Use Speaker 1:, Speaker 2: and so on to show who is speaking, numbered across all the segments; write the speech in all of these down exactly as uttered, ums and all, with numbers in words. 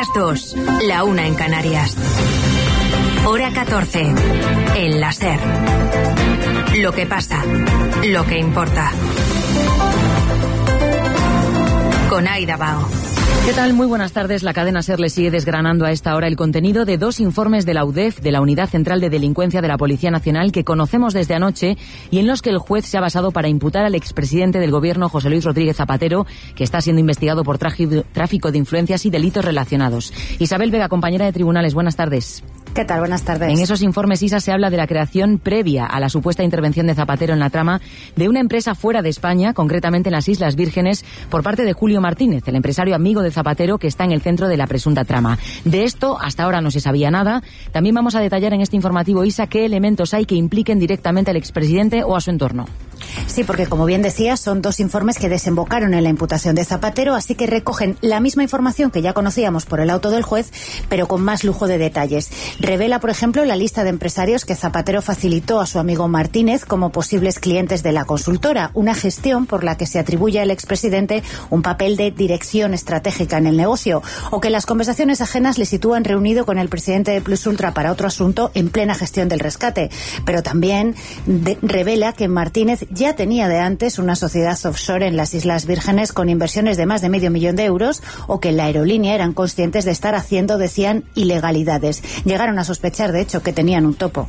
Speaker 1: dos, la una en Canarias. Hora catorce, en la SER. Lo que pasa, lo que importa. Con Aida Bao.
Speaker 2: ¿Qué tal? Muy buenas tardes. La cadena SER le sigue desgranando a esta hora el contenido de dos informes de la U D E F, de la Unidad Central de Delincuencia de la Policía Nacional, que conocemos desde anoche y en los que el juez se ha basado para imputar al expresidente del Gobierno, José Luis Rodríguez Zapatero, que está siendo investigado por tráfico de influencias y delitos relacionados. Isabel Vega, compañera de tribunales, buenas tardes.
Speaker 3: ¿Qué tal? Buenas tardes.
Speaker 2: En esos informes, Isa, se habla de la creación previa a la supuesta intervención de Zapatero en la trama de una empresa fuera de España, concretamente en las Islas Vírgenes, por parte de Julio Martínez, el empresario amigo de Zapatero que está en el centro de la presunta trama. De esto, hasta ahora no se sabía nada. También vamos a detallar en este informativo, Isa, qué elementos hay que impliquen directamente al expresidente o a su entorno.
Speaker 3: Sí, porque como bien decía, son dos informes que desembocaron en la imputación de Zapatero, así que recogen la misma información que ya conocíamos por el auto del juez, pero con más lujo de detalles. Revela, por ejemplo, la lista de empresarios que Zapatero facilitó a su amigo Martínez como posibles clientes de la consultora, una gestión por la que se atribuye al expresidente un papel de dirección estratégica en el negocio, o que las conversaciones ajenas le sitúan reunido con el presidente de Plus Ultra para otro asunto en plena gestión del rescate. Pero también de, revela que Martínez ya tenía de antes una sociedad offshore en las Islas Vírgenes con inversiones de más de medio millón de euros, o que en la aerolínea eran conscientes de estar haciendo, decían, ilegalidades. Llegaron a sospechar, de hecho, que tenían un topo.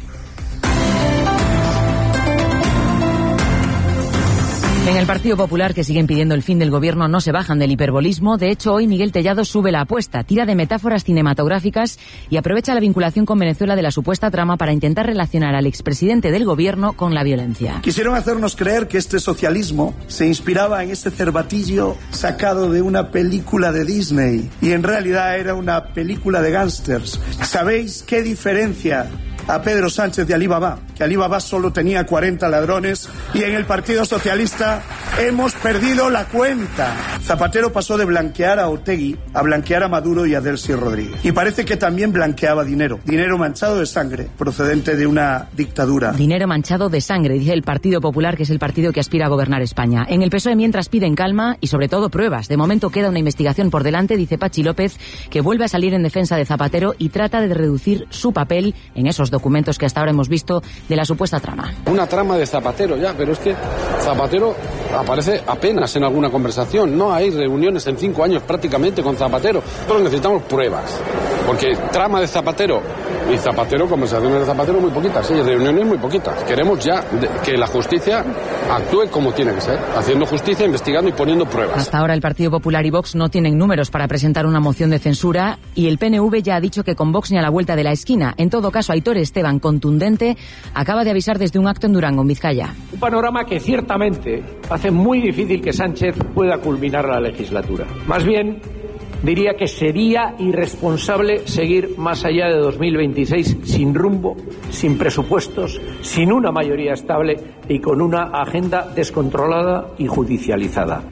Speaker 2: En el Partido Popular, que siguen pidiendo el fin del gobierno, no se bajan del hiperbolismo. De hecho, hoy Miguel Tellado sube la apuesta, tira de metáforas cinematográficas y aprovecha la vinculación con Venezuela de la supuesta trama para intentar relacionar al expresidente del gobierno con la violencia.
Speaker 4: Quisieron hacernos creer que este socialismo se inspiraba en ese cervatillo sacado de una película de Disney y en realidad era una película de gángsters. ¿Sabéis qué diferencia a Pedro Sánchez de Alibaba? Que Alibaba solo tenía cuarenta ladrones y en el Partido Socialista hemos perdido la cuenta. Zapatero pasó de blanquear a Otegi a blanquear a Maduro y a Delcy Rodríguez. Y parece que también blanqueaba dinero. Dinero manchado de sangre, procedente de una dictadura.
Speaker 2: Dinero manchado de sangre, dice el Partido Popular, que es el partido que aspira a gobernar España. En el P S O E, mientras, piden calma y sobre todo pruebas. De momento queda una investigación por delante, dice Pachi López, que vuelve a salir en defensa de Zapatero y trata de reducir su papel en esos documentos que hasta ahora hemos visto de la supuesta trama.
Speaker 5: Una trama de Zapatero ya, pero es que Zapatero aparece apenas en alguna conversación. No hay reuniones en cinco años prácticamente con Zapatero. Nosotros necesitamos pruebas, porque trama de Zapatero y Zapatero, conversaciones de Zapatero muy poquitas, sí, reuniones muy poquitas. Queremos ya de, que la justicia actúe como tiene que ser, haciendo justicia, investigando y poniendo pruebas.
Speaker 2: Hasta ahora el Partido Popular y Vox no tienen números para presentar una moción de censura y el P N V ya ha dicho que con Vox ni a la vuelta de la esquina. En todo caso, Aitor Esteban, contundente, acaba de avisar desde un acto en Durango, en Vizcaya.
Speaker 6: Un panorama que ciertamente hace muy difícil que Sánchez pueda culminar la legislatura. Más bien, diría que sería irresponsable seguir más allá de dos mil veintiséis sin rumbo, sin presupuestos, sin una mayoría estable y con una agenda descontrolada y judicializada.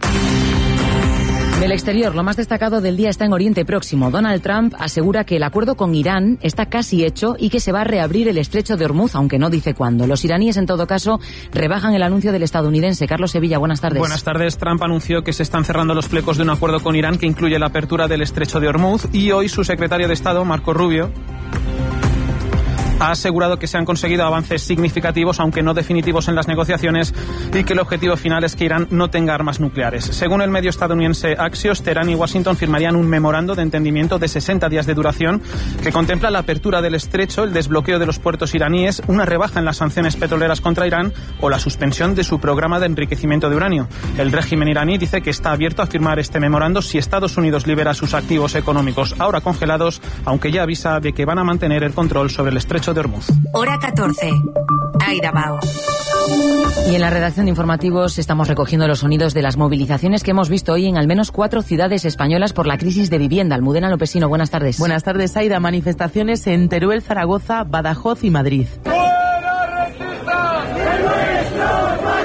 Speaker 2: Del exterior, lo más destacado del día está en Oriente Próximo. Donald Trump asegura que el acuerdo con Irán está casi hecho y que se va a reabrir el estrecho de Hormuz, aunque no dice cuándo. Los iraníes, en todo caso, rebajan el anuncio del estadounidense. Carlos Sevilla, buenas tardes.
Speaker 7: Buenas tardes. Trump anunció que se están cerrando los flecos de un acuerdo con Irán que incluye la apertura del estrecho de Hormuz y hoy su secretario de Estado, Marco Rubio, ha asegurado que se han conseguido avances significativos, aunque no definitivos, en las negociaciones y que el objetivo final es que Irán no tenga armas nucleares. Según el medio estadounidense Axios, Teherán y Washington firmarían un memorando de entendimiento de sesenta días de duración que contempla la apertura del estrecho, el desbloqueo de los puertos iraníes, una rebaja en las sanciones petroleras contra Irán o la suspensión de su programa de enriquecimiento de uranio. El régimen iraní dice que está abierto a firmar este memorando si Estados Unidos libera sus activos económicos ahora congelados, aunque ya avisa de que van a mantener el control sobre el estrecho de Hormuz.
Speaker 1: Hora catorce. Aida Bao.
Speaker 2: Y en la redacción de informativos estamos recogiendo los sonidos de las movilizaciones que hemos visto hoy en al menos cuatro ciudades españolas por la crisis de vivienda. Almudena Lopesino, buenas tardes.
Speaker 8: Buenas tardes, Aida. Manifestaciones en Teruel, Zaragoza, Badajoz y Madrid.
Speaker 9: ¡Fuera racista! ¡En nuestro barrio!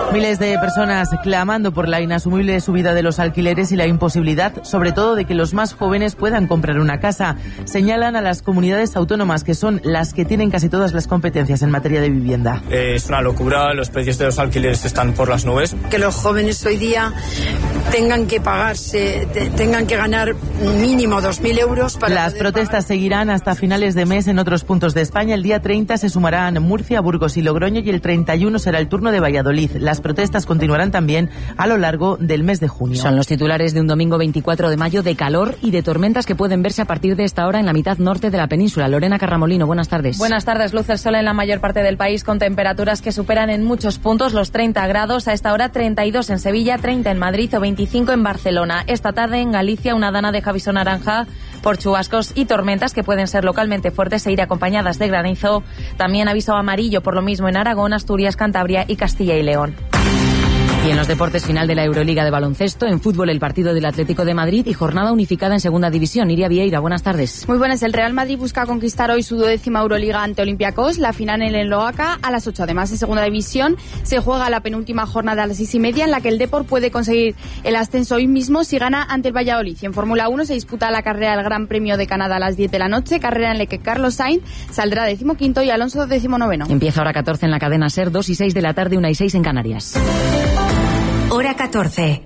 Speaker 8: Miles de personas clamando por la inasumible subida de los alquileres y la imposibilidad, sobre todo, de que los más jóvenes puedan comprar una casa. Señalan a las comunidades autónomas, que son las que tienen casi todas las competencias en materia de vivienda.
Speaker 9: Eh, es una locura, los precios de los alquileres están por las nubes.
Speaker 10: Que los jóvenes hoy día tengan que pagarse, tengan que ganar mínimo dos mil euros para
Speaker 8: Las protestas pagar. Seguirán hasta finales de mes en otros puntos de España. El día treinta se sumarán Murcia, Burgos y Logroño, y el treinta y uno será el turno de Valladolid. Las protestas continuarán también a lo largo del mes de junio.
Speaker 2: Son los titulares de un domingo veinticuatro de mayo, de calor y de tormentas que pueden verse a partir de esta hora en la mitad norte de la península. Lorena Carramolino, buenas tardes.
Speaker 11: Buenas tardes. Luce el sol en la mayor parte del país, con temperaturas que superan en muchos puntos los treinta grados. A esta hora treinta y dos en Sevilla, treinta en Madrid o veinticinco en Barcelona. Esta tarde en Galicia una dana de aviso naranja por chubascos y tormentas que pueden ser localmente fuertes e ir acompañadas de granizo. También aviso amarillo por lo mismo en Aragón, Asturias, Cantabria y Castilla y León.
Speaker 2: Y en los deportes, final de la Euroliga de baloncesto, en fútbol el partido del Atlético de Madrid y jornada unificada en segunda división. Iria Vieira, buenas tardes.
Speaker 12: Muy buenas. El Real Madrid busca conquistar hoy su duodécima Euroliga ante Olympiacos, la final en el Loaca a las ocho. Además, en segunda división se juega la penúltima jornada a las seis y media, en la que el Depor puede conseguir el ascenso hoy mismo si gana ante el Valladolid. Y en Fórmula uno se disputa la carrera del Gran Premio de Canadá a las diez de la noche, carrera en la que Carlos Sainz saldrá decimoquinto y Alonso decimonoveno.
Speaker 2: Empieza hora catorce en la cadena SER, dos y seis de la tarde, una y seis en Canarias.
Speaker 1: Hora catorce.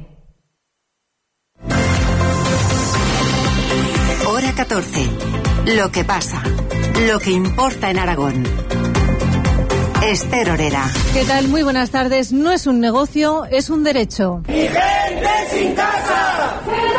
Speaker 1: Hora catorce. Lo que pasa. Lo que importa en Aragón. Esther Orera.
Speaker 13: ¿Qué tal? Muy buenas tardes. No es un negocio, es un derecho.
Speaker 14: ¡Mi gente sin casa!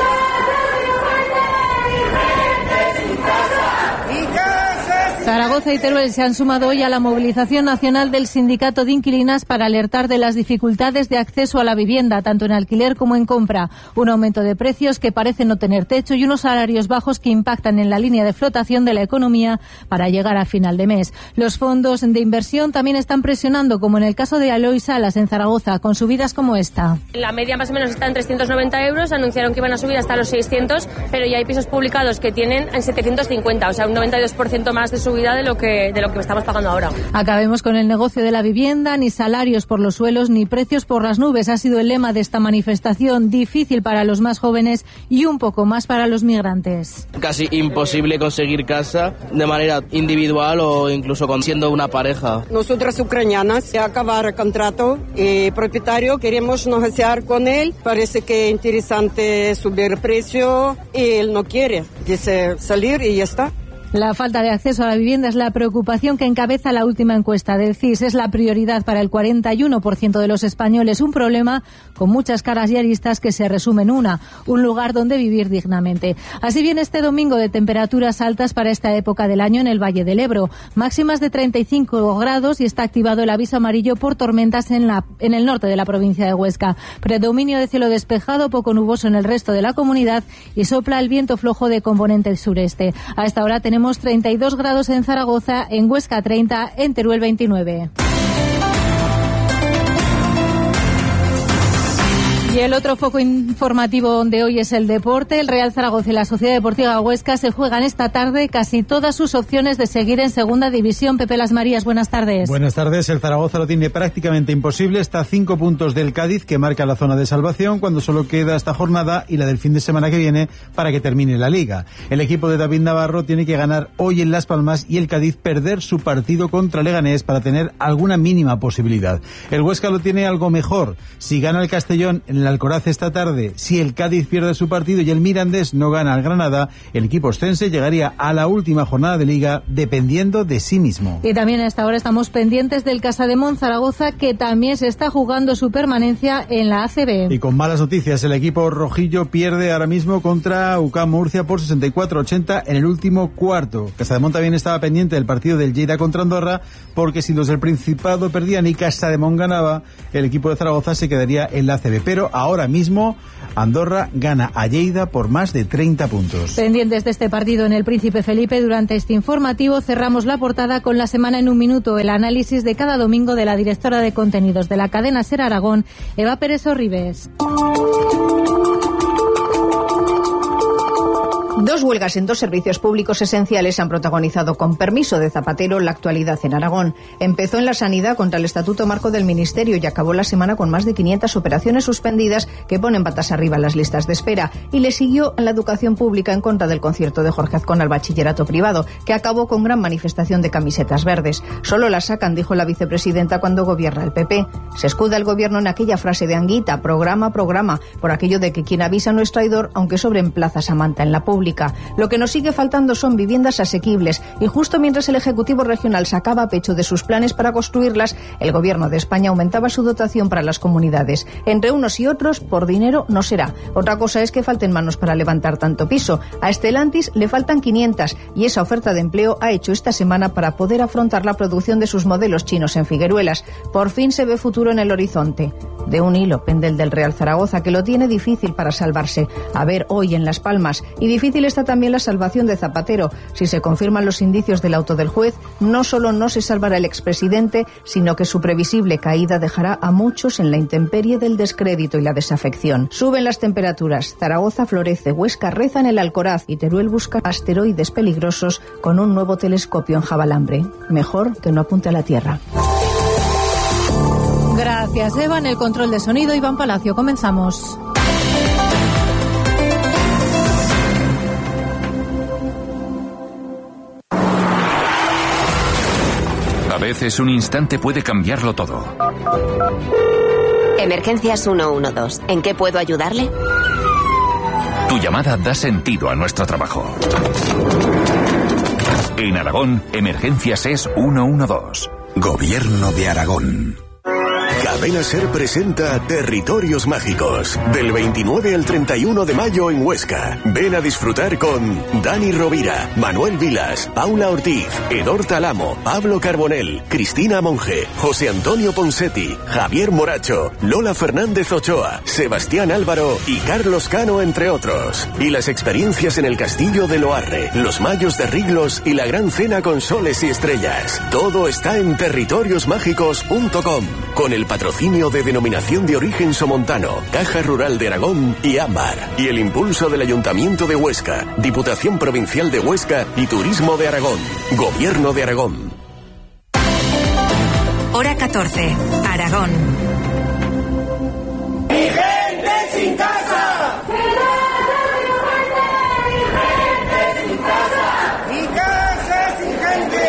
Speaker 13: Zaragoza y Teruel se han sumado hoy a la movilización nacional del Sindicato de Inquilinas para alertar de las dificultades de acceso a la vivienda, tanto en alquiler como en compra. Un aumento de precios que parece no tener techo y unos salarios bajos que impactan en la línea de flotación de la economía para llegar a final de mes. Los fondos de inversión también están presionando, como en el caso de Aloy Salas en Zaragoza, con subidas como esta.
Speaker 15: La media más o menos está en trescientos noventa euros, anunciaron que iban a subir hasta los seiscientos, pero ya hay pisos publicados que tienen en setecientos cincuenta, o sea, un noventa y dos por ciento más de subida de lo que de lo que estamos pagando ahora.
Speaker 13: Acabemos con el negocio de la vivienda. Ni salarios por los suelos ni precios por las nubes ha sido el lema de esta manifestación. Difícil para los más jóvenes y un poco más para los migrantes.
Speaker 16: Casi imposible conseguir casa de manera individual o incluso con, siendo una pareja.
Speaker 17: Nosotras ucranianas, se acaba el contrato y propietario queremos negociar con él. Parece que es interesante subir el precio y él no quiere. Dice salir y ya está.
Speaker 13: La falta de acceso a la vivienda es la preocupación que encabeza la última encuesta del C I S. Es la prioridad para el cuarenta y uno por ciento de los españoles. Un problema con muchas caras y aristas que se resumen en una: un lugar donde vivir dignamente. Así viene este domingo de temperaturas altas para esta época del año en el Valle del Ebro. Máximas de treinta y cinco grados y está activado el aviso amarillo por tormentas en, la, en el norte de la provincia de Huesca. Predominio de cielo despejado, poco nuboso en el resto de la comunidad y sopla el viento flojo de componente sureste. A esta hora tenemos treinta y dos grados en Zaragoza, en Huesca treinta, en Teruel veintinueve. Y el otro foco informativo de hoy es el deporte. El Real Zaragoza y la Sociedad Deportiva Huesca se juegan esta tarde casi todas sus opciones de seguir en segunda división. Pepe Las Marías, buenas tardes.
Speaker 18: Buenas tardes. El Zaragoza lo tiene prácticamente imposible. Está a cinco puntos del Cádiz, que marca la zona de salvación, cuando solo queda esta jornada y la del fin de semana que viene para que termine la Liga. El equipo de David Navarro tiene que ganar hoy en Las Palmas y el Cádiz perder su partido contra Leganés para tener alguna mínima posibilidad. El Huesca lo tiene algo mejor. Si gana el Castellón en el Alcoraz esta tarde, si el Cádiz pierde su partido y el Mirandés no gana al Granada, el equipo ostense llegaría a la última jornada de Liga dependiendo de sí mismo.
Speaker 13: Y también a esta hora estamos pendientes del Casademont Zaragoza, que también se está jugando su permanencia en la A C B.
Speaker 18: Y con malas noticias, el equipo rojillo pierde ahora mismo contra U C A M Murcia por sesenta y cuatro a ochenta en el último cuarto. Casademont también estaba pendiente del partido del Lleida contra Andorra, porque si los del Principado perdían y Casademont ganaba, el equipo de Zaragoza se quedaría en la A C B. Pero ahora mismo Andorra gana a Lleida por más de treinta puntos.
Speaker 13: Pendientes de este partido en el Príncipe Felipe, durante este informativo cerramos la portada con La Semana en un Minuto, el análisis de cada domingo de la directora de contenidos de la cadena SER Aragón, Eva Pérez Orribes.
Speaker 19: Dos huelgas en dos servicios públicos esenciales han protagonizado con permiso de Zapatero la actualidad en Aragón. Empezó en la sanidad contra el Estatuto Marco del Ministerio y acabó la semana con más de quinientas operaciones suspendidas que ponen patas arriba en las listas de espera. Y le siguió en la educación pública en contra del concierto de Jorge Azcón al bachillerato privado, que acabó con gran manifestación de camisetas verdes. Solo la sacan, dijo la vicepresidenta, cuando gobierna el P P. Se escuda el gobierno en aquella frase de Anguita, programa, programa, por aquello de que quien avisa no es traidor, aunque sobren plazas a manta en la pública. Lo que nos sigue faltando son viviendas asequibles y justo mientras el Ejecutivo Regional sacaba pecho de sus planes para construirlas, el Gobierno de España aumentaba su dotación para las comunidades. Entre unos y otros, por dinero no será. Otra cosa es que falten manos para levantar tanto piso. A Stellantis le faltan quinientas y esa oferta de empleo ha hecho esta semana para poder afrontar la producción de sus modelos chinos en Figueruelas. Por fin se ve futuro en el horizonte. De un hilo pende el del Real Zaragoza, que lo tiene difícil para salvarse. A ver hoy en Las Palmas. Y difícil está también la salvación de Zapatero. Si se confirman los indicios del auto del juez, no solo no se salvará el expresidente, sino que su previsible caída dejará a muchos en la intemperie del descrédito y la desafección. Suben las temperaturas. Zaragoza florece, Huesca reza en el Alcoraz y Teruel busca asteroides peligrosos con un nuevo telescopio en Javalambre. Mejor que no apunte a la Tierra.
Speaker 13: Gracias, Eva. En el control de sonido, Iván Palacio. Comenzamos.
Speaker 20: A veces un instante puede cambiarlo todo.
Speaker 21: Emergencias ciento doce. ¿En qué puedo ayudarle?
Speaker 20: Tu llamada da sentido a nuestro trabajo. En Aragón, Emergencias es ciento doce.
Speaker 22: Gobierno de Aragón. Cadena SER presenta Territorios Mágicos, del veintinueve al treinta y uno de mayo en Huesca. Ven a disfrutar con Dani Rovira, Manuel Vilas, Paula Ortiz, Edor Talamo, Pablo Carbonell, Cristina Monge, José Antonio Ponsetti, Javier Moracho, Lola Fernández Ochoa, Sebastián Álvaro y Carlos Cano, entre otros. Y las experiencias en el Castillo de Loarre, los Mayos de Riglos y la Gran Cena con soles y estrellas. Todo está en territorios mágicos punto com, con el patrocinio de Denominación de Origen Somontano, Caja Rural de Aragón y Ámbar, y el impulso del Ayuntamiento de Huesca, Diputación Provincial de Huesca y Turismo de Aragón. Gobierno de Aragón.
Speaker 1: Hora catorce, Aragón.
Speaker 14: ¡Mi gente sin casa! ¡Mi gente sin casa! ¡Mi casa sin gente!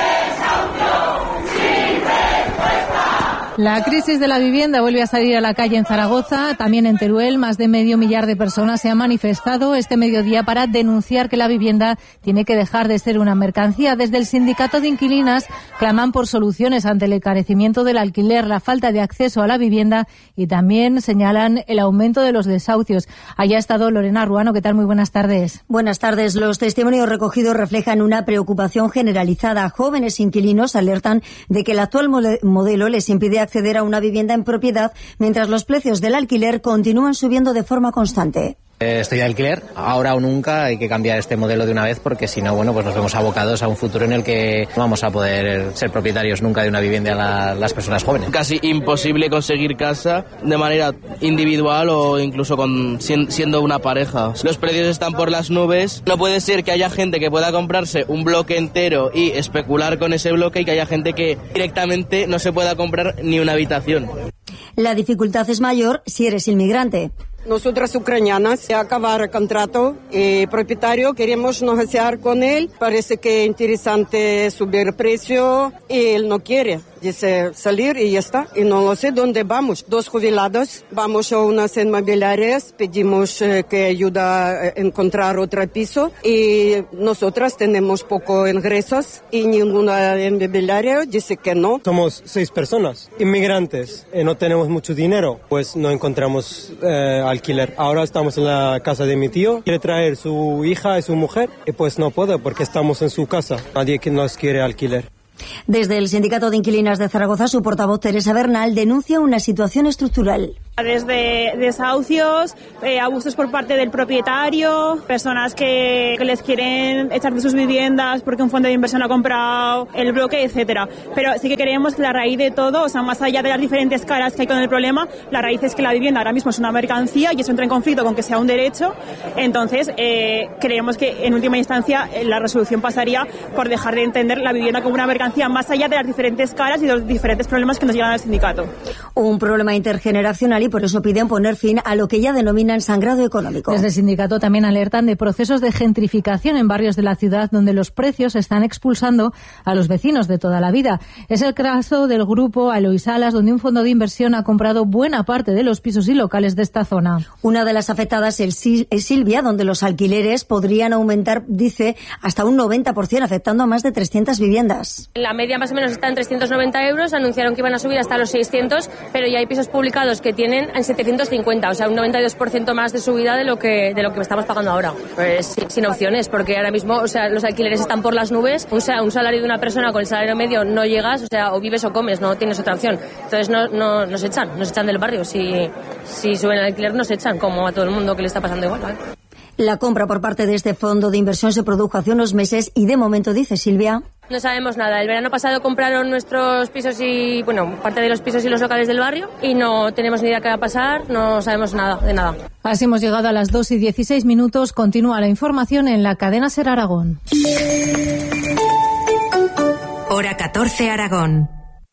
Speaker 13: La crisis de la vivienda vuelve a salir a la calle en Zaragoza, también en Teruel. Más de medio millar de personas se han manifestado este mediodía para denunciar que la vivienda tiene que dejar de ser una mercancía. Desde el sindicato de inquilinas claman por soluciones ante el encarecimiento del alquiler, la falta de acceso a la vivienda y también señalan el aumento de los desahucios. Allá ha estado Lorena Ruano. ¿Qué tal? Muy buenas tardes.
Speaker 23: Buenas tardes. Los testimonios recogidos reflejan una preocupación generalizada. Jóvenes inquilinos alertan de que el actual modelo les impide acceder a una vivienda en propiedad, mientras los precios del alquiler continúan subiendo de forma constante.
Speaker 24: Eh, estoy de alquiler, ahora o nunca hay que cambiar este modelo de una vez porque si no, bueno, pues nos vemos abocados a un futuro en el que no vamos a poder ser propietarios nunca de una vivienda la, las personas jóvenes.
Speaker 16: Casi imposible conseguir casa de manera individual o incluso con, siendo una pareja. Los precios están por las nubes. No puede ser que haya gente que pueda comprarse un bloque entero y especular con ese bloque y que haya gente que directamente no se pueda comprar ni una habitación.
Speaker 23: La dificultad es mayor si eres inmigrante.
Speaker 17: Nosotras ucranianas, se acabar el contrato, el propietario queremos negociar con él, parece que es interesante subir el precio y él no quiere. Dice salir y ya está, y no lo sé dónde vamos. Dos jubilados, vamos a unas inmobiliarias, pedimos eh, que ayuda a encontrar otro piso y nosotras tenemos poco ingresos y ninguna inmobiliaria dice que no.
Speaker 25: Somos seis personas, inmigrantes, y no tenemos mucho dinero, pues no encontramos eh, alquiler. Ahora estamos en la casa de mi tío, quiere traer su hija y su mujer y pues no puede porque estamos en su casa, nadie que nos quiere alquiler.
Speaker 23: Desde el Sindicato de Inquilinas de Zaragoza, su portavoz Teresa Bernal denuncia una situación estructural.
Speaker 3: Desde desahucios, eh, abusos por parte del propietario, personas que, que les quieren echar de sus viviendas porque un fondo de inversión ha comprado el bloque, etcétera. Pero sí que creemos que la raíz de todo, o sea, más allá de las diferentes caras que hay con el problema, la raíz es que la vivienda ahora mismo es una mercancía y eso entra en conflicto con que sea un derecho. Entonces, eh, creemos que en última instancia eh, la resolución pasaría por dejar de entender la vivienda como una mercancía más allá de las diferentes caras y de los diferentes problemas que nos llegan al sindicato.
Speaker 23: Un problema intergeneracional y por eso piden poner fin a lo que ya denominan sangrado económico.
Speaker 13: Desde el sindicato también alertan de procesos de gentrificación en barrios de la ciudad donde los precios están expulsando a los vecinos de toda la vida. Es el caso del grupo Aloisalas, donde un fondo de inversión ha comprado buena parte de los pisos y locales de esta zona.
Speaker 23: Una de las afectadas es Silvia, donde los alquileres podrían aumentar, dice, hasta un noventa por ciento, afectando a más de trescientas viviendas.
Speaker 15: La media más o menos está en trescientos noventa euros, anunciaron que iban a subir hasta los seiscientos, pero ya hay pisos publicados que tienen en setecientos cincuenta, o sea, un noventa y dos por ciento más de subida de lo que de lo que estamos pagando ahora. Pues sin, sin opciones, porque ahora mismo, o sea, los alquileres están por las nubes, o sea, un salario de una persona con el salario medio no llegas, o sea, o vives o comes, no tienes otra opción. Entonces no, no nos echan, nos echan del barrio. Si, si suben el alquiler nos echan, como a todo el mundo que le está pasando igual, ¿vale?
Speaker 23: La compra por parte de este fondo de inversión se produjo hace unos meses y de momento, dice Silvia,
Speaker 15: no sabemos nada. El verano pasado compraron nuestros pisos y, bueno, parte de los pisos y los locales del barrio y no tenemos ni idea qué va a pasar, no sabemos nada, de nada.
Speaker 13: Así hemos llegado a las dos y dieciséis minutos. Continúa la información en la cadena SER Aragón.
Speaker 1: Hora catorce Aragón.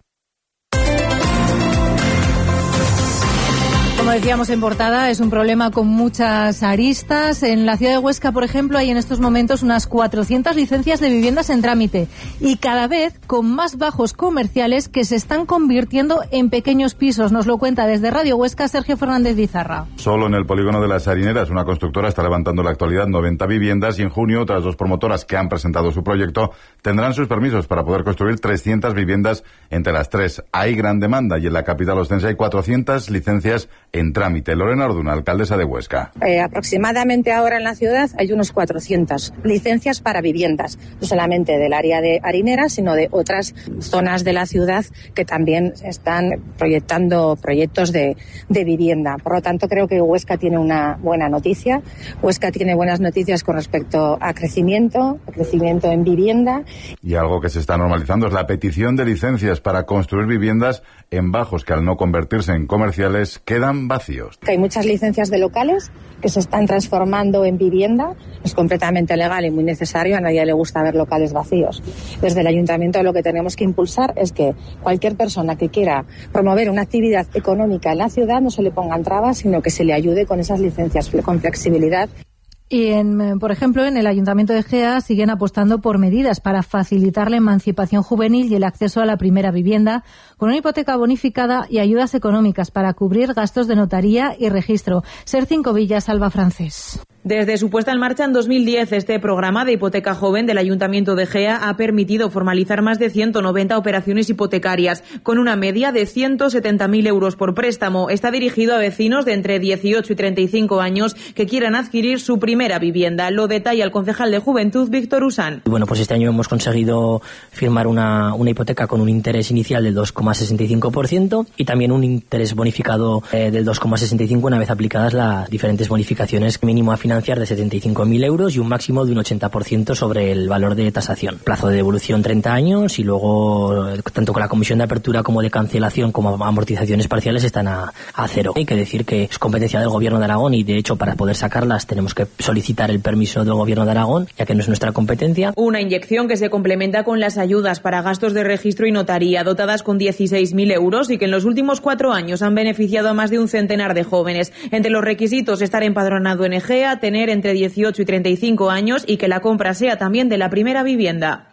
Speaker 13: Como decíamos en portada, es un problema con muchas aristas. En la ciudad de Huesca, por ejemplo, hay en estos momentos unas cuatrocientas licencias de viviendas en trámite y cada vez con más bajos comerciales que se están convirtiendo en pequeños pisos. Nos lo cuenta desde Radio Huesca Sergio Fernández Bizarra.
Speaker 4: Solo en el polígono de las Harineras, una constructora está levantando en la actualidad noventa viviendas y en junio otras dos promotoras que han presentado su proyecto tendrán sus permisos para poder construir trescientas viviendas entre las tres. Hay gran demanda y en la capital ostense hay cuatrocientas licencias en trámite. Lorena Orduna, alcaldesa de Huesca.
Speaker 5: Eh, aproximadamente ahora en la ciudad hay unos cuatrocientas licencias para viviendas, no solamente del área de harineras, sino de otras zonas de la ciudad que también están proyectando proyectos de, de vivienda. Por lo tanto, creo que Huesca tiene una buena noticia. Huesca tiene buenas noticias con respecto a crecimiento, a crecimiento en vivienda.
Speaker 4: Y algo que se está normalizando es la petición de licencias para construir viviendas en bajos que al no convertirse en comerciales quedan vacíos.
Speaker 5: Hay muchas licencias de locales que se están transformando en vivienda. Es completamente legal y muy necesario. A nadie le gusta ver locales vacíos. Desde el ayuntamiento lo que tenemos que impulsar es que cualquier persona que quiera promover una actividad económica en la ciudad no se le pongan trabas, sino que se le ayude con esas licencias, con flexibilidad.
Speaker 13: Y, en, por ejemplo, en el Ayuntamiento de Gea siguen apostando por medidas para facilitar la emancipación juvenil y el acceso a la primera vivienda, con una hipoteca bonificada y ayudas económicas para cubrir gastos de notaría y registro. Ser Cinco Villas, Alba Francés.
Speaker 6: Desde su puesta en marcha en dos mil diez, este programa de hipoteca joven del Ayuntamiento de Gea ha permitido formalizar más de ciento noventa operaciones hipotecarias, con una media de ciento setenta mil euros por préstamo. Está dirigido a vecinos de entre dieciocho y treinta y cinco años que quieran adquirir su primera vivienda. Lo detalla el concejal de Juventud, Víctor Usán.
Speaker 7: Bueno, pues este año hemos conseguido firmar una, una hipoteca con un interés inicial del dos coma sesenta y cinco por ciento y también un interés bonificado eh, del dos coma sesenta y cinco por ciento una vez aplicadas las diferentes bonificaciones mínimo a financiar de setenta y cinco mil euros y un máximo de un ochenta por ciento sobre el valor de tasación. Plazo de devolución treinta años y luego tanto con la comisión de apertura como de cancelación como amortizaciones parciales están a, a cero. Hay que decir que es competencia del Gobierno de Aragón y de hecho para poder sacarlas tenemos que solicitar el permiso del Gobierno de Aragón, ya que no es nuestra competencia.
Speaker 6: Una inyección que se complementa con las ayudas para gastos de registro y notaría dotadas con dieciséis mil euros y que en los últimos cuatro años han beneficiado a más de un centenar de jóvenes. Entre los requisitos estar empadronado en Egea, tener entre dieciocho y treinta y cinco años y que la compra sea también de la primera vivienda.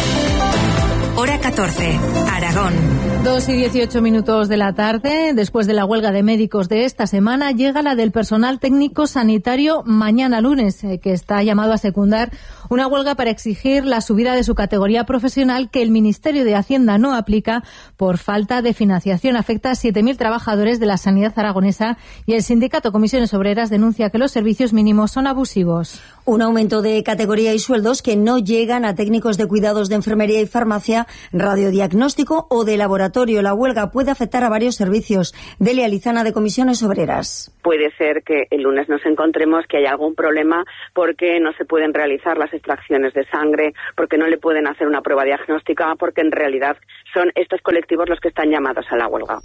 Speaker 1: Hora catorce, Aragón.
Speaker 13: Dos y dieciocho minutos de la tarde. Después de la huelga de médicos de esta semana, llega la del personal técnico sanitario mañana lunes, eh, que está llamado a secundar una huelga para exigir la subida de su categoría profesional que el Ministerio de Hacienda no aplica por falta de financiación. Afecta a siete mil trabajadores de la sanidad aragonesa y el sindicato Comisiones Obreras denuncia que los servicios mínimos son abusivos.
Speaker 23: Un aumento de categoría y sueldos que no llegan a técnicos de cuidados de enfermería y farmacia, radiodiagnóstico o de laboratorio. La huelga puede afectar a varios servicios. Delia Lizana, de Comisiones Obreras.
Speaker 8: Puede ser que el lunes nos encontremos que hay algún problema porque no se pueden realizar las extracciones de sangre, porque no le pueden hacer una prueba diagnóstica, porque en realidad son estos colectivos los que están llamados a la huelga.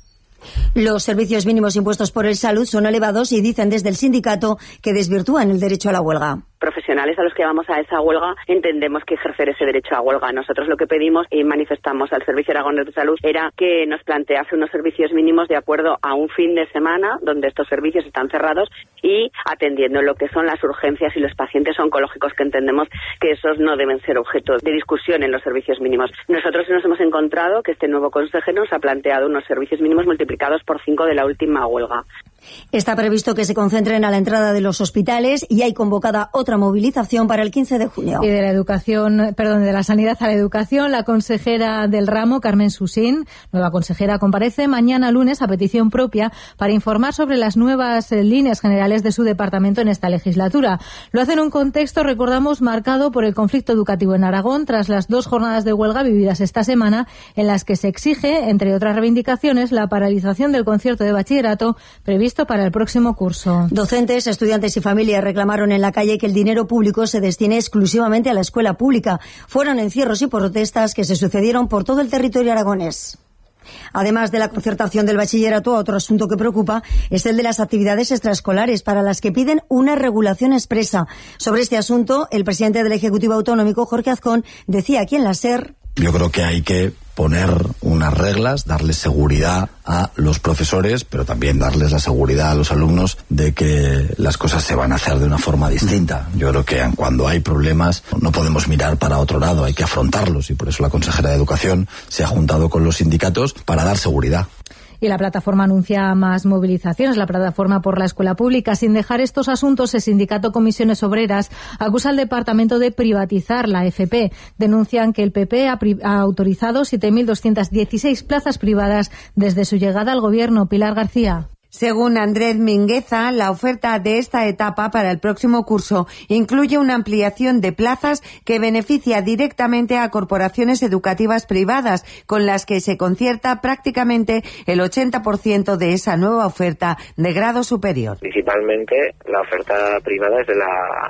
Speaker 23: Los servicios mínimos impuestos por el Salud son elevados y dicen desde el sindicato que desvirtúan el derecho a la huelga.
Speaker 8: Profesionales a los que vamos a esa huelga entendemos que ejercer ese derecho a huelga. Nosotros lo que pedimos y manifestamos al Servicio Aragonés de Salud era que nos plantease unos servicios mínimos de acuerdo a un fin de semana donde estos servicios están cerrados y atendiendo lo que son las urgencias y los pacientes oncológicos, que entendemos que esos no deben ser objeto de discusión en los servicios mínimos. Nosotros nos hemos encontrado que este nuevo consejero nos ha planteado unos servicios mínimos multiplicados por cinco de la última huelga.
Speaker 23: Está previsto que se concentren a la entrada de los hospitales y hay convocada otra movilización para el quince de junio.
Speaker 13: Y de la educación, perdón, de la sanidad a la educación, la consejera del ramo, Carmen Susín, nueva consejera, comparece mañana lunes a petición propia para informar sobre las nuevas eh, líneas generales de su departamento en esta legislatura. Lo hace en un contexto, recordamos, marcado por el conflicto educativo en Aragón tras las dos jornadas de huelga vividas esta semana, en las que se exige, entre otras reivindicaciones, la paralización del concierto de bachillerato previsto para el próximo curso.
Speaker 23: Docentes, estudiantes y familias reclamaron en la calle que el dinero público se destine exclusivamente a la escuela pública. Fueron encierros y protestas que se sucedieron por todo el territorio aragonés. Además de la concertación del bachillerato, otro asunto que preocupa es el de las actividades extraescolares, para las que piden una regulación expresa. Sobre este asunto, el presidente del Ejecutivo Autonómico, Jorge Azcón, decía aquí en la SER:
Speaker 9: yo creo que hay que poner unas reglas, darles seguridad a los profesores, pero también darles la seguridad a los alumnos de que las cosas se van a hacer de una forma distinta. Yo creo que cuando hay problemas no podemos mirar para otro lado, hay que afrontarlos, y por eso la consejera de Educación se ha juntado con los sindicatos para dar seguridad.
Speaker 13: Y la plataforma anuncia más movilizaciones. La plataforma por la escuela pública. Sin dejar estos asuntos, el sindicato Comisiones Obreras acusa al departamento de privatizar la F P. Denuncian que el P P ha, ha autorizado siete mil doscientas dieciséis plazas privadas desde su llegada al gobierno. Pilar García.
Speaker 10: Según Andrés Mingueza, la oferta de esta etapa para el próximo curso incluye una ampliación de plazas que beneficia directamente a corporaciones educativas privadas, con las que se concierta prácticamente el ochenta por ciento de esa nueva oferta de grado superior.
Speaker 11: Principalmente la oferta privada es de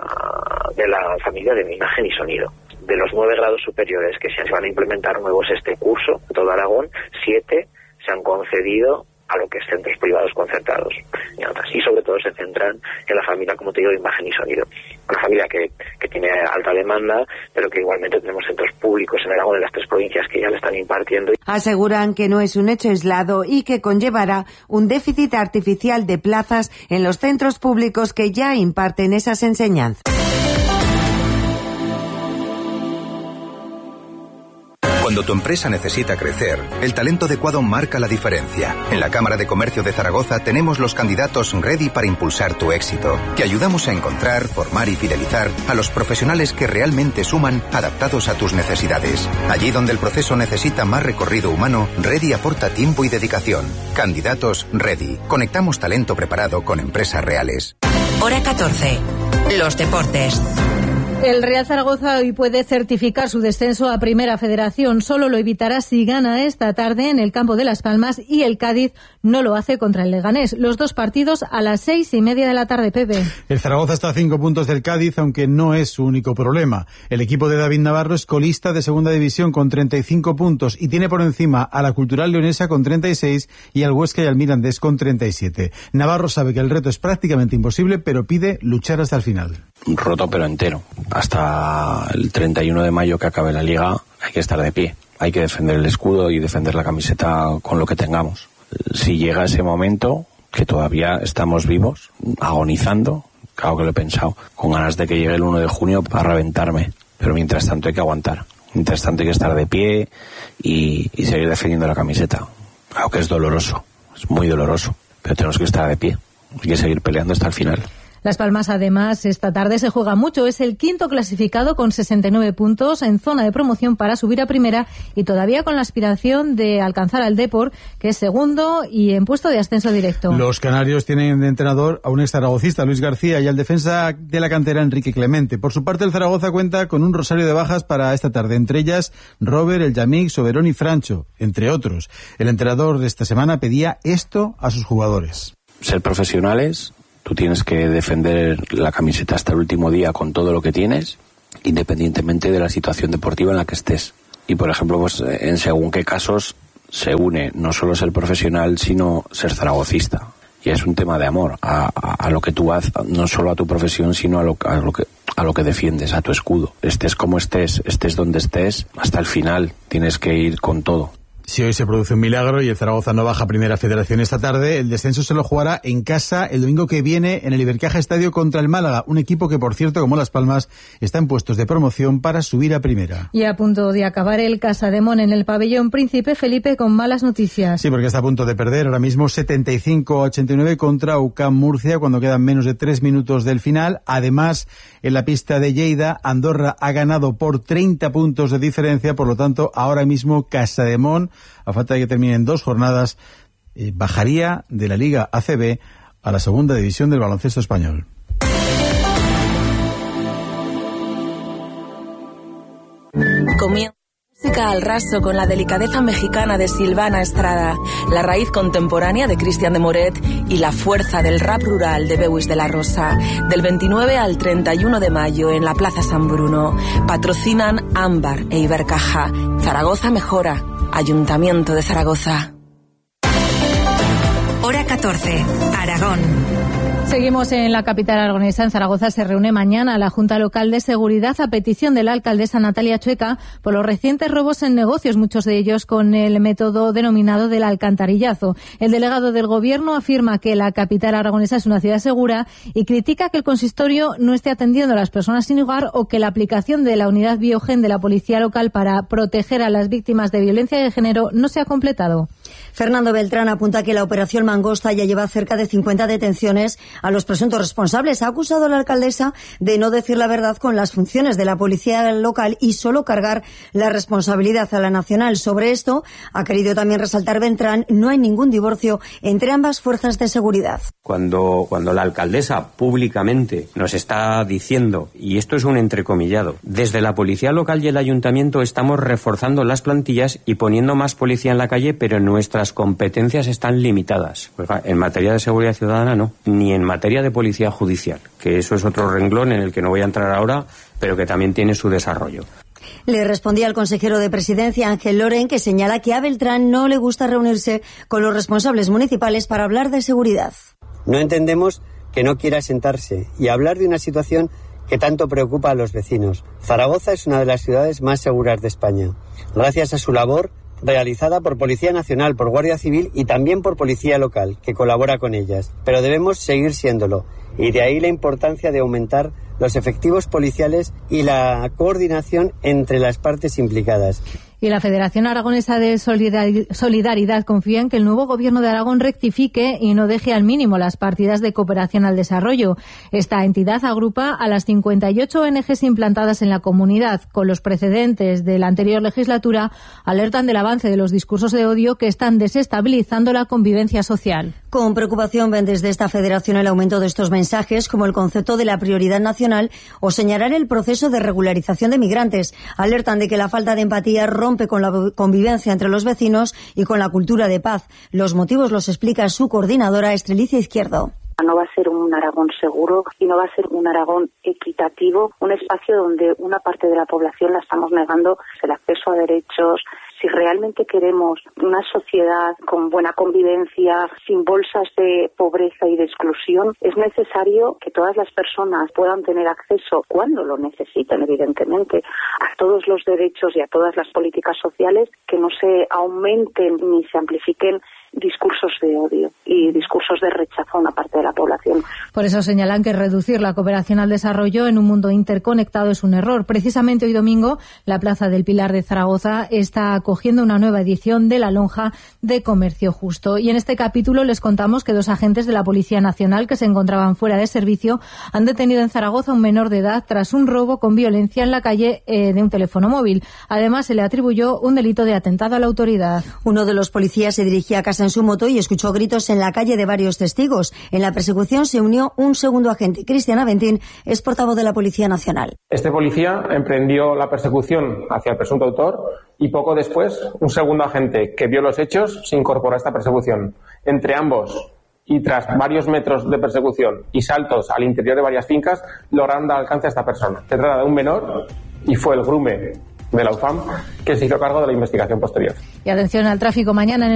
Speaker 11: la, de la familia de imagen y sonido. De los nueve grados superiores que se van a implementar nuevos este curso, en todo Aragón, siete se han concedido a lo que es centros privados concertados. Y sobre todo se centran en la familia, como te digo, de imagen y sonido. Una familia que, que tiene alta demanda, pero que igualmente tenemos centros públicos en Aragón, en las tres provincias, que ya le están impartiendo.
Speaker 10: Aseguran que no es un hecho aislado y que conllevará un déficit artificial de plazas en los centros públicos que ya imparten esas enseñanzas.
Speaker 12: Cuando tu empresa necesita crecer, el talento adecuado marca la diferencia. En la Cámara de Comercio de Zaragoza tenemos los candidatos ready para impulsar tu éxito. Te ayudamos a encontrar, formar y fidelizar a los profesionales que realmente suman, adaptados a tus necesidades. Allí donde el proceso necesita más recorrido humano, Ready aporta tiempo y dedicación. Candidatos Ready. Conectamos talento preparado con empresas reales.
Speaker 1: Hora catorce. Los deportes.
Speaker 13: El Real Zaragoza hoy puede certificar su descenso a Primera Federación. Solo lo evitará si gana esta tarde en el campo de Las Palmas, y el Cádiz no lo hace contra el Leganés. Los dos partidos a las seis y media de la tarde, Pepe.
Speaker 18: El Zaragoza está a cinco puntos del Cádiz, aunque no es su único problema. El equipo de David Navarro es colista de Segunda División con treinta y cinco puntos y tiene por encima a la Cultural Leonesa con treinta y seis y al Huesca y al Mirandés con treinta y siete. Navarro sabe que el reto es prácticamente imposible, pero pide luchar hasta el final.
Speaker 26: Roto pero entero. Hasta el treinta y uno de mayo que acabe la liga hay que estar de pie. Hay que defender el escudo y defender la camiseta con lo que tengamos. Si llega ese momento, que todavía estamos vivos, agonizando, claro que lo he pensado, con ganas de que llegue el uno de junio para reventarme. Pero mientras tanto hay que aguantar. Mientras tanto hay que estar de pie y, y seguir defendiendo la camiseta. Claro que es doloroso, es muy doloroso, pero tenemos que estar de pie. Hay que seguir peleando hasta el final.
Speaker 13: Las Palmas, además, esta tarde se juega mucho. Es el quinto clasificado con sesenta y nueve puntos en zona de promoción para subir a primera y todavía con la aspiración de alcanzar al Depor, que es segundo y en puesto de ascenso directo.
Speaker 18: Los canarios tienen de entrenador a un ex zaragocista, Luis García, y al defensa de la cantera, Enrique Clemente. Por su parte, el Zaragoza cuenta con un rosario de bajas para esta tarde, entre ellas Robert, El Yamik, Soberón y Francho, entre otros. El entrenador de esta semana pedía esto a sus jugadores.
Speaker 26: Ser profesionales. Tú tienes que defender la camiseta hasta el último día con todo lo que tienes, independientemente de la situación deportiva en la que estés. Y, por ejemplo, pues en según qué casos se une no solo ser profesional, sino ser zaragocista. Y es un tema de amor a, a, a lo que tú haces, no solo a tu profesión, sino a lo, a lo que a lo que defiendes, a tu escudo. Estés como estés, estés donde estés, hasta el final tienes que ir con todo.
Speaker 18: Si hoy se produce un milagro y el Zaragoza no baja a Primera Federación esta tarde, el descenso se lo jugará en casa el domingo que viene en el Ibercaja Estadio contra el Málaga, un equipo que, por cierto, como Las Palmas, está en puestos de promoción para subir a Primera.
Speaker 13: Y a punto de acabar el Casademón en el pabellón Príncipe Felipe con malas noticias.
Speaker 18: Sí, porque está a punto de perder ahora mismo setenta y cinco a ochenta y nueve contra U C A M Murcia cuando quedan menos de tres minutos del final. Además, en la pista de Lleida, Andorra ha ganado por treinta puntos de diferencia, por lo tanto, ahora mismo Casademón, a falta de que terminen dos jornadas, eh, bajaría de la Liga A C B a la segunda división del baloncesto español.
Speaker 2: Comienza música al raso con la delicadeza mexicana de Silvana Estrada, la raíz contemporánea de Cristian de Moret y la fuerza del rap rural de Beuys de la Rosa. Del veintinueve al treinta y uno de mayo en la Plaza San Bruno. Patrocinan Ámbar e Ibercaja. Zaragoza mejora. Ayuntamiento de Zaragoza.
Speaker 1: Hora catorce, Aragón.
Speaker 13: Seguimos en la capital aragonesa. En Zaragoza se reúne mañana la Junta Local de Seguridad a petición de la alcaldesa Natalia Chueca por los recientes robos en negocios, muchos de ellos con el método denominado del alcantarillazo. El delegado del Gobierno afirma que la capital aragonesa es una ciudad segura y critica que el consistorio no esté atendiendo a las personas sin hogar o que la aplicación de la unidad Biogen de la Policía Local para proteger a las víctimas de violencia de género no se ha completado.
Speaker 23: Fernando Beltrán apunta que la operación Mangosta ya lleva cerca de cincuenta detenciones a los presuntos responsables. Ha acusado a la alcaldesa de no decir la verdad con las funciones de la policía local y solo cargar la responsabilidad a la nacional. Sobre esto ha querido también resaltar Beltrán, no hay ningún divorcio entre ambas fuerzas de seguridad.
Speaker 14: Cuando, cuando la alcaldesa públicamente nos está diciendo, y esto es un entrecomillado, desde la policía local y el ayuntamiento estamos reforzando las plantillas y poniendo más policía en la calle, pero nuestras competencias están limitadas. En materia de seguridad ciudadana no, ni en materia de policía judicial, que eso es otro renglón en el que no voy a entrar ahora, pero que también tiene su desarrollo.
Speaker 23: Le respondía el consejero de Presidencia, Ángel Loren, que señala que a Beltrán no le gusta reunirse con los responsables municipales para hablar de seguridad.
Speaker 19: No entendemos que no quiera sentarse y hablar de una situación que tanto preocupa a los vecinos. Zaragoza es una de las ciudades más seguras de España, gracias a su labor realizada por Policía Nacional, por Guardia Civil y también por Policía Local, que colabora con ellas. Pero debemos seguir siéndolo, y de ahí la importancia de aumentar los efectivos policiales y la coordinación entre las partes implicadas.
Speaker 13: Y la Federación Aragonesa de Solidaridad confía en que el nuevo Gobierno de Aragón rectifique y no deje al mínimo las partidas de cooperación al desarrollo. Esta entidad agrupa a las cincuenta y ocho O N Ges implantadas en la comunidad. Con los precedentes de la anterior legislatura, alertan del avance de los discursos de odio que están desestabilizando la convivencia social.
Speaker 23: Con preocupación ven desde esta federación el aumento de estos mensajes, como el concepto de la prioridad nacional o señalar el proceso de regularización de migrantes. Alertan de que la falta de empatía rompe con la convivencia entre los vecinos y con la cultura de paz. Los motivos los explica su coordinadora, Estrelicia Izquierdo.
Speaker 20: No va a ser un Aragón seguro y no va a ser un Aragón equitativo, un espacio donde una parte de la población la estamos negando el acceso a derechos. Si realmente queremos una sociedad con buena convivencia, sin bolsas de pobreza y de exclusión, es necesario que todas las personas puedan tener acceso, cuando lo necesiten, evidentemente, a todos los derechos y a todas las políticas sociales, que no se aumenten ni se amplifiquen discursos de odio y discursos de rechazo a una parte de la población.
Speaker 13: Por eso señalan que reducir la cooperación al desarrollo en un mundo interconectado es un error. Precisamente hoy domingo, la Plaza del Pilar de Zaragoza está acogiendo una nueva edición de la Lonja de Comercio Justo. Y en este capítulo les contamos que dos agentes de la Policía Nacional que se encontraban fuera de servicio han detenido en Zaragoza a un menor de edad tras un robo con violencia en la calle eh, de un teléfono móvil. Además, se le atribuyó un delito de atentado a la autoridad.
Speaker 23: Uno de los policías se dirigía a casa en su moto y escuchó gritos en la calle de varios testigos. En la persecución se unió un segundo agente. Cristian Aventín es portavoz de la Policía Nacional.
Speaker 16: Este policía emprendió la persecución hacia el presunto autor y poco después un segundo agente que vio los hechos se incorporó a esta persecución. Entre ambos y tras varios metros de persecución y saltos al interior de varias fincas lograron dar alcance a esta persona. Se trata de un menor y fue el grume de la U F A M que se hizo cargo de la investigación posterior.
Speaker 13: Y atención al tráfico mañana en el